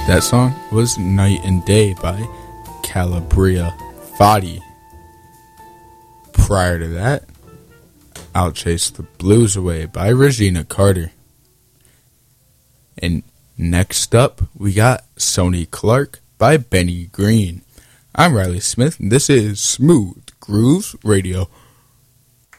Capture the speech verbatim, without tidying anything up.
That song was Night and Day by Calabria Fadi. Prior to that, I'll Chase the Blues Away by Regina Carter. And next up, we got Sonny Clark by Benny Green. I'm Riley Smith, and this is Smooth Grooves Radio.